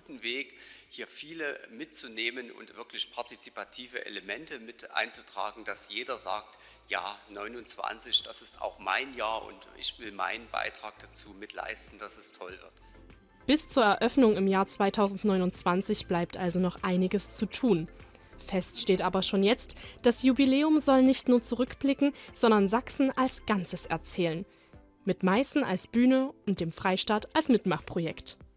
guten Weg, hier viele mitzunehmen und wirklich partizipative Elemente mit einzutragen, dass jeder sagt, ja, 29, das ist auch mein Jahr und ich will meinen Beitrag dazu mitleisten, dass es toll wird. Bis zur Eröffnung im Jahr 2029 bleibt also noch einiges zu tun. Fest steht aber schon jetzt, das Jubiläum soll nicht nur zurückblicken, sondern Sachsen als Ganzes erzählen. Mit Meißen als Bühne und dem Freistaat als Mitmachprojekt.